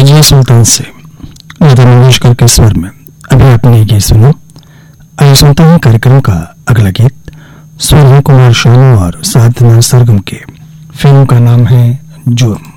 रजिया सुल्तान से लता मंगेशकर के स्वर में अभी आपने ये गीत सुना। आइए सुनते हैं कार्यक्रम का अगला गीत। स्वर है कुमार शानू और साधना सरगम के। फिल्म का नाम है जुर्म।